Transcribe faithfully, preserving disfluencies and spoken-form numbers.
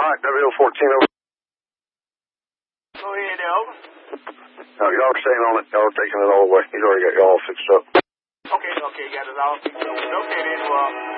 All right, W L fourteen over. Go ahead, over. No, y'all are staying on it. Y'all are taking it all the way. He's already got y'all fixed up. Okay, okay, got it all fixed up. Okay, then, well...